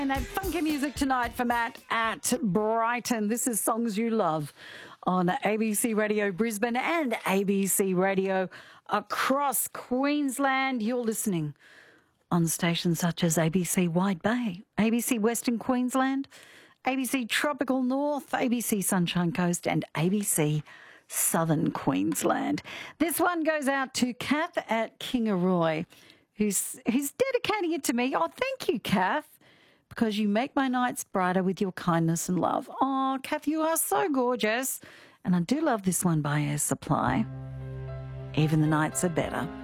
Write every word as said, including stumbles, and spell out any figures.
And that funky music tonight for Matt at Brighton. This is Songs You Love on A B C Radio Brisbane and A B C Radio across Queensland. You're listening on stations such as A B C Wide Bay, A B C Western Queensland, A B C Tropical North, A B C Sunshine Coast and A B C Southern Queensland. This one goes out to Kath at Kingaroy, who's, who's dedicating it to me. Oh, thank you, Kath, because you make my nights brighter with your kindness and love. Oh, Kath, you are so gorgeous. And I do love this one by Air Supply. Even the nights are better.